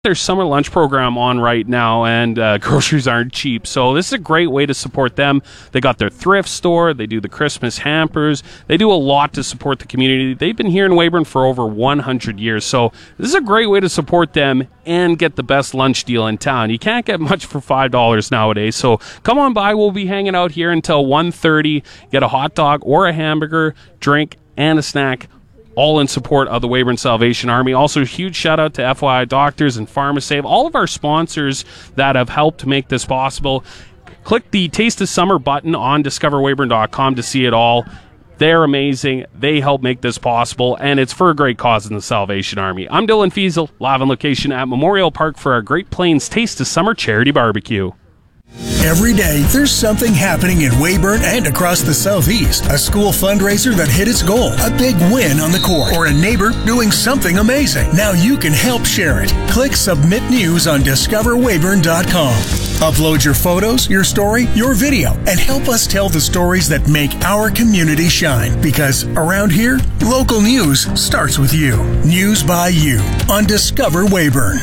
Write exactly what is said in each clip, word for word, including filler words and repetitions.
Their summer lunch program on right now, and uh, groceries aren't cheap, so this is a great way to support them. They got their thrift store, they do the Christmas hampers, they do a lot to support the community. They've been here in Weyburn for over one hundred years, so this is a great way to support them and get the best lunch deal in town. You can't get much for five dollars nowadays, so come on by. We'll be hanging out here until one thirty. Get a hot dog or a hamburger, drink, and a snack, all in support of the Weyburn Salvation Army. Also, huge shout out to F Y I Doctors and PharmaSave, all of our sponsors that have helped make this possible. Click the Taste of Summer button on discover weyburn dot com to see it all. They're amazing. They help make this possible, and it's for a great cause in the Salvation Army. I'm Dylan Fiesel, live on location at Memorial Park for our Great Plains Taste of Summer Charity Barbecue. Every day, there's something happening in Weyburn and across the Southeast. A school fundraiser that hit its goal, a big win on the court, or a neighbor doing something amazing. Now you can help share it. Click Submit News on discover weyburn dot com. Upload your photos, your story, your video, and help us tell the stories that make our community shine. Because around here, local news starts with you. News by you on Discover Weyburn.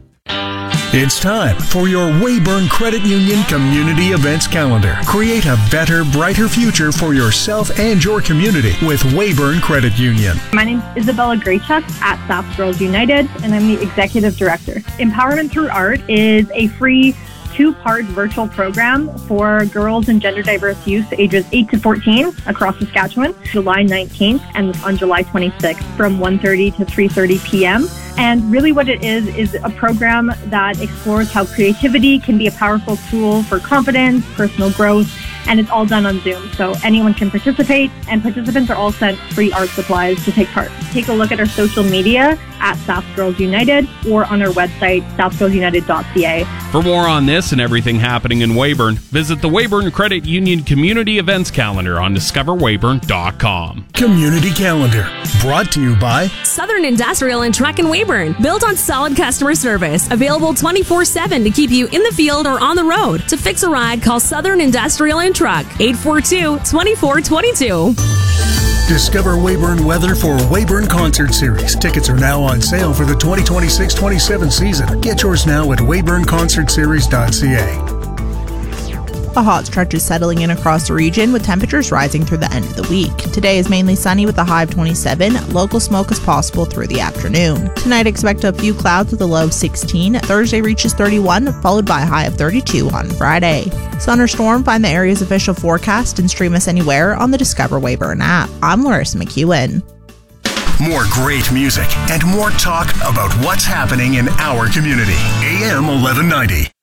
It's time for your Weyburn Credit Union Community Events Calendar. Create a better, brighter future for yourself and your community with Weyburn Credit Union. My name is Isabella Graychuk at Saps Girls United, and I'm the Executive Director. Empowerment Through Art is a free two-part virtual program for girls and gender diverse youth ages eight to fourteen across Saskatchewan, July nineteenth and on July twenty-sixth from one thirty to three thirty p.m. And really what it is, is a program that explores how creativity can be a powerful tool for confidence, personal growth, and it's all done on Zoom. So anyone can participate, and participants are all sent free art supplies to take part. Take a look at our social media at Saps Girls United or on our website, saps girls united dot c a. For more on this and everything happening in Weyburn, visit the Weyburn Credit Union Community Events Calendar on discover weyburn dot com. Community Calendar, brought to you by Southern Industrial and Truck in Weyburn, built on solid customer service, available twenty-four seven to keep you in the field or on the road. To fix a ride, call Southern Industrial and Truck, eight four two, two four two two. Discover Weyburn weather for Weyburn Concert Series. Tickets are now on sale for the twenty twenty-six twenty-seven season. Get yours now at weyburn concert series dot c a. A hot stretch is settling in across the region with temperatures rising through the end of the week. Today is mainly sunny with a high of twenty-seven. Local smoke is possible through the afternoon. Tonight expect a few clouds with a low of sixteen. Thursday reaches thirty-one, followed by a high of thirty-two on Friday. Sun or storm, find the area's official forecast and stream us anywhere on the Discover Weyburn app. I'm Larissa McEwen. More great music and more talk about what's happening in our community. A M eleven ninety.